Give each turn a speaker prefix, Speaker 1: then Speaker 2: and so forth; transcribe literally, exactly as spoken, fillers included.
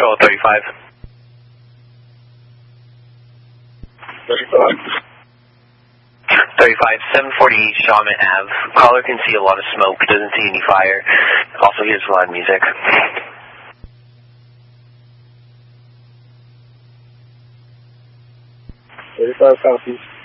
Speaker 1: Control thirty-five.
Speaker 2: thirty-five.
Speaker 1: thirty-five, seven forty-eight Shaman Ave. Caller can see a lot of smoke, doesn't see any fire. Also hears loud music.
Speaker 2: thirty-five copies.